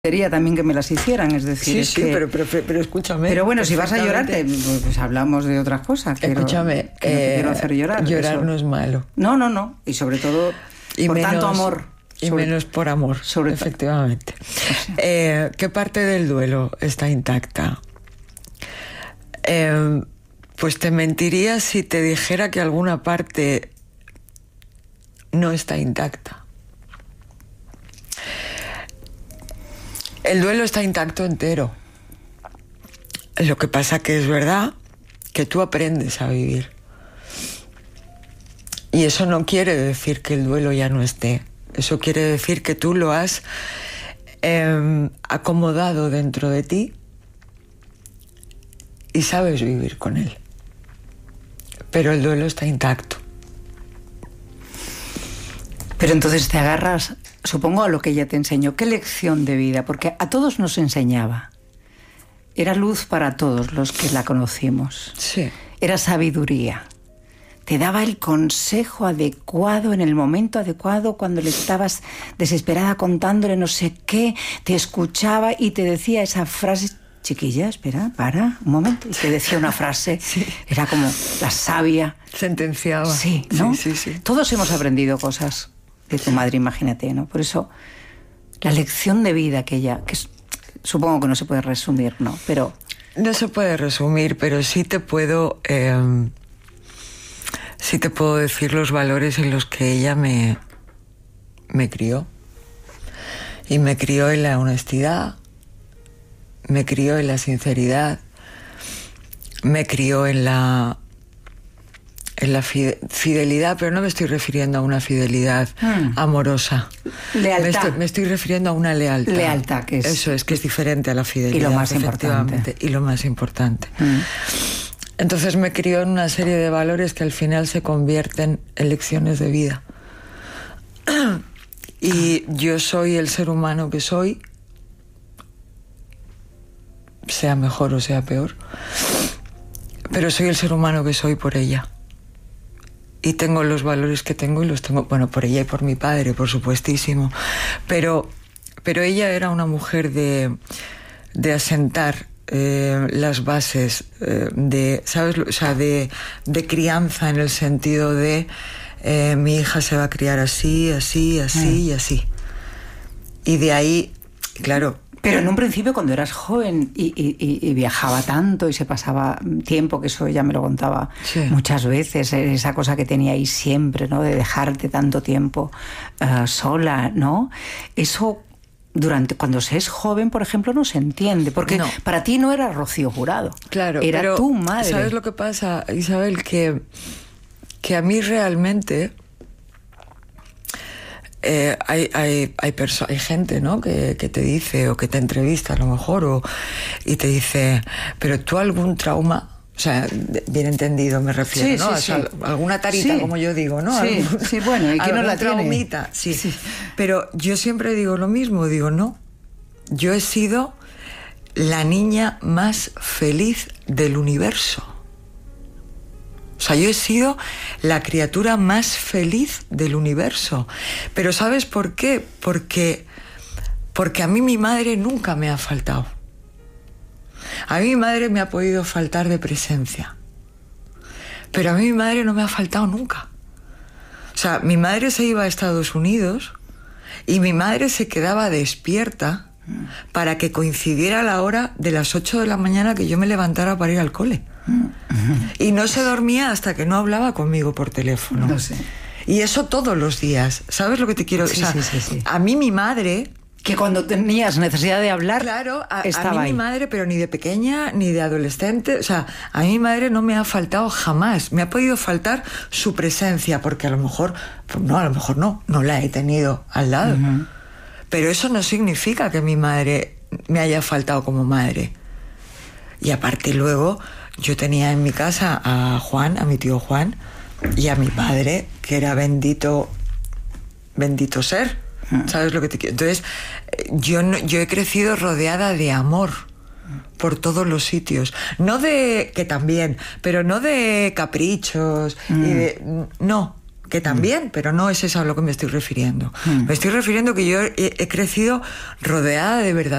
Quería también que me las hicieran, es decir... Sí, pero escúchame. Pero bueno, si vas a llorar, pues hablamos de otras cosas. Escúchame. Que no te quiero hacer llorar. Llorar eso no es malo. No. Y sobre todo, tanto amor. Menos por amor, efectivamente. ¿Qué parte del duelo está intacta? Pues te mentiría si te dijera que alguna parte no está intacta. El duelo está intacto entero. Lo que pasa que es verdad que tú aprendes a vivir. Y eso no quiere decir que el duelo ya no esté. Eso quiere decir que tú lo has acomodado dentro de ti y sabes vivir con él. Pero el duelo está intacto. Pero entonces te agarras, supongo, a lo que ella te enseñó. ¿Qué lección de vida? Porque a todos nos enseñaba. Era luz para todos los que la conocimos. Sí. Era sabiduría. Te daba el consejo adecuado en el momento adecuado, cuando le estabas desesperada contándole no sé qué, te escuchaba y te decía esa frase: chiquilla, espera, para un momento. Y te decía una frase, sí. Era como la sabia. Sentenciaba. Sí, ¿no? Sí. Todos hemos aprendido cosas de tu madre, imagínate, ¿no? Por eso, la lección de vida que ella, supongo que no se puede resumir, ¿no? Pero... No se puede resumir, pero sí te puedo decir los valores en los que ella me crió. Y me crió en la honestidad, me crió en la sinceridad, me crió en la fidelidad, pero no me estoy refiriendo a una fidelidad amorosa. Lealtad. Me estoy refiriendo a una lealtad. Lealtad, que es... Eso es, que es diferente a la fidelidad. Y lo más importante. Y lo más importante. Entonces me crió en una serie de valores que al final se convierten en lecciones de vida. Y yo soy el ser humano que soy, sea mejor o sea peor, pero soy el ser humano que soy por ella. Y tengo los valores que tengo y los tengo, bueno, por ella y por mi padre, por supuestísimo. Pero ella era una mujer de asentar las bases de, ¿sabes? O sea, de crianza, en el sentido de mi hija se va a criar así y así. Y de ahí, claro... Pero en un principio, cuando eras joven y viajaba tanto y se pasaba tiempo, que eso ella me lo contaba muchas veces, esa cosa que teníais siempre, ¿no? De dejarte tanto tiempo sola, ¿no? Eso, cuando se es joven, por ejemplo, no se entiende, porque para ti no era Rocío Jurado. Claro, era pero tu madre. ¿sabes lo que pasa, Isabel? Que a mí realmente... hay gente, ¿no? que te dice, o que te entrevista a lo mejor, y te dice, pero tú algún trauma, o sea, bien entendido me refiero, ¿no? Sí. Alguna tarita, como yo digo, ¿no? Sí, bueno, ¿y quién no la tiene? Traumita, sí. Pero yo siempre digo lo mismo, digo, no, yo he sido la niña más feliz del universo. O sea, yo he sido la criatura más feliz del universo. Pero ¿sabes por qué? Porque a mí mi madre nunca me ha faltado. A mí mi madre me ha podido faltar de presencia. Pero a mí mi madre no me ha faltado nunca. O sea, mi madre se iba a Estados Unidos y mi madre se quedaba despierta para que coincidiera la hora de las 8 de la mañana que yo me levantara para ir al cole. Y no se dormía hasta que no hablaba conmigo por teléfono. No sé. Y eso todos los días. ¿Sabes lo que te quiero decir? Sí. A mí mi madre... Que cuando tenías necesidad de hablar, claro, a estaba mí ahí. Mi madre, pero ni de pequeña ni de adolescente, o sea, a mí mi madre no me ha faltado jamás. Me ha podido faltar su presencia, porque a lo mejor no la he tenido al lado. Pero eso no significa que mi madre me haya faltado como madre. Y aparte luego... Yo tenía en mi casa a mi tío Juan, y a mi padre, que era bendito ser. ¿Sabes lo que te quiero? Entonces, yo he crecido rodeada de amor por todos los sitios. Que también, pero no de caprichos. No, que también, pero no es eso a lo que me estoy refiriendo. Me estoy refiriendo que yo he crecido rodeada de verdad